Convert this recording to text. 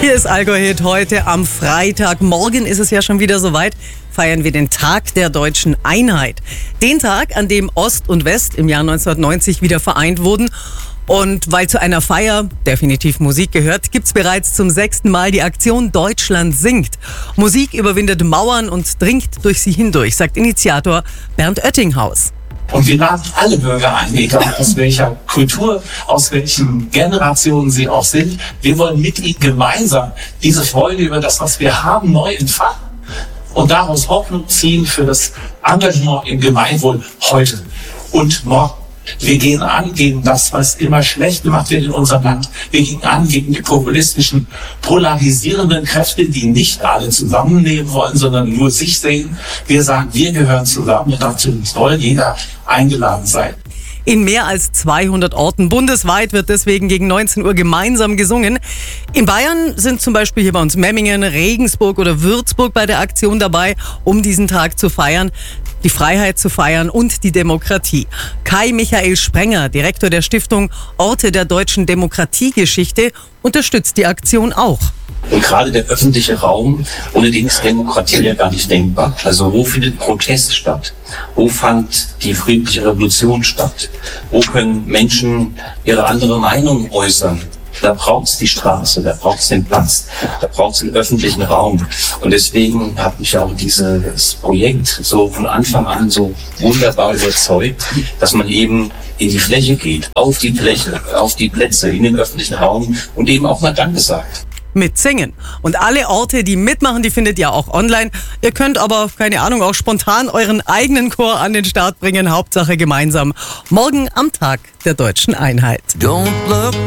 Hier ist Allgäu-Hit heute am Freitag. Morgen ist es ja schon wieder soweit. Feiern wir den Tag der deutschen Einheit. Den Tag, an dem Ost und West im Jahr 1990 wieder vereint wurden. Und weil zu einer Feier definitiv Musik gehört, gibt's bereits zum 6. Mal die Aktion Deutschland singt. Musik überwindet Mauern und dringt durch sie hindurch, sagt Initiator Bernd Oettinghaus. Und wir laden alle Bürger ein, egal aus welcher Kultur, aus welchen Generationen sie auch sind. Wir wollen mit ihnen gemeinsam diese Freude über das, was wir haben, neu entfachen und daraus Hoffnung ziehen für das Engagement im Gemeinwohl heute und morgen. Wir gehen an gegen das, was immer schlecht gemacht wird in unserem Land. Wir gehen an gegen die populistischen, polarisierenden Kräfte, die nicht alle zusammennehmen wollen, sondern nur sich sehen. Wir sagen, wir gehören zusammen und dazu soll jeder eingeladen sein. In mehr als 200 Orten bundesweit wird deswegen gegen 19 Uhr gemeinsam gesungen. In Bayern sind zum Beispiel hier bei uns Memmingen, Regensburg oder Würzburg bei der Aktion dabei, um diesen Tag zu feiern, die Freiheit zu feiern und die Demokratie. Kai Michael Sprenger, Direktor der Stiftung Orte der deutschen Demokratiegeschichte, unterstützt die Aktion auch. Und gerade der öffentliche Raum, ohne den ist Demokratie ja gar nicht denkbar. Also wo findet Protest statt? Wo fand die friedliche Revolution statt? Wo können Menschen ihre andere Meinung äußern? Da braucht's die Straße, da braucht's den Platz, da braucht's den öffentlichen Raum. Und deswegen hat mich auch dieses Projekt so von Anfang an so wunderbar überzeugt, dass man eben in die Fläche geht, auf die Fläche, auf die Plätze, in den öffentlichen Raum und eben auch mal Danke sagt. Mit Singen. Und alle Orte, die mitmachen, die findet ihr auch online. Ihr könnt aber, keine Ahnung, auch spontan euren eigenen Chor an den Start bringen. Hauptsache gemeinsam. Morgen am Tag der deutschen Einheit. Don't look